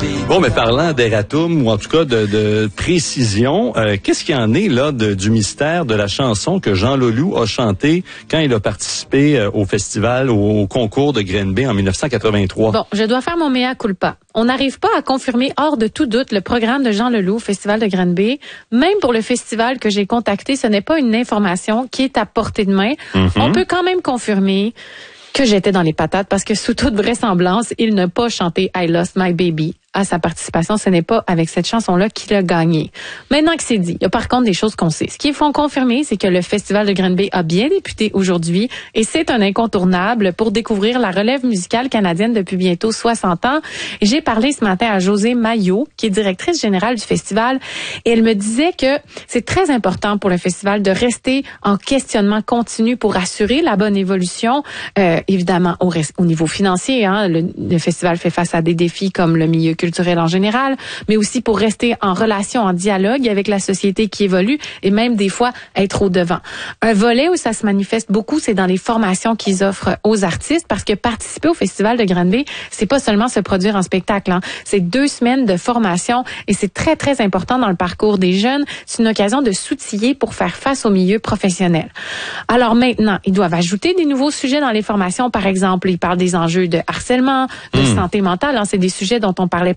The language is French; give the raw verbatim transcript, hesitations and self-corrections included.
Bon, mais parlant d'erratum, ou en tout cas de, de précision, euh, qu'est-ce qu'il y en est là de, du mystère de la chanson que Jean Leloup a chantée quand il a participé euh, au festival, au, au concours de Granby en dix-neuf cent quatre-vingt-trois? Bon, je dois faire mon mea culpa. On n'arrive pas à confirmer hors de tout doute le programme de Jean Leloup au Festival de Granby. Même pour le festival que j'ai contacté, ce n'est pas une information qui est à portée de main. Mm-hmm. On peut quand même confirmer que j'étais dans les patates parce que sous toute vraisemblance, il n'a pas chanté I Lost My Baby à sa participation. Ce n'est pas avec cette chanson-là qu'il a gagné. Maintenant que c'est dit, il y a par contre des choses qu'on sait. Ce qu'il faut confirmer, c'est que le Festival de Granby a bien débuté aujourd'hui et c'est un incontournable pour découvrir la relève musicale canadienne depuis bientôt soixante ans. Et j'ai parlé ce matin à Josée Maillot, qui est directrice générale du festival, et elle me disait que c'est très important pour le festival de rester en questionnement continu pour assurer la bonne évolution. Euh, évidemment, au, au niveau financier, hein, le, le festival fait face à des défis comme le milieu culturel en général, mais aussi pour rester en relation, en dialogue avec la société qui évolue et même des fois être au devant. Un volet où ça se manifeste beaucoup, c'est dans les formations qu'ils offrent aux artistes, parce que participer au Festival de Granby, c'est pas seulement se produire en spectacle, hein. C'est deux semaines de formation et c'est très, très important dans le parcours des jeunes. C'est une occasion de s'outiller pour faire face au milieu professionnel. Alors maintenant, ils doivent ajouter des nouveaux sujets dans les formations. Par exemple, ils parlent des enjeux de harcèlement, de mmh. santé mentale, hein. C'est des sujets dont on parlait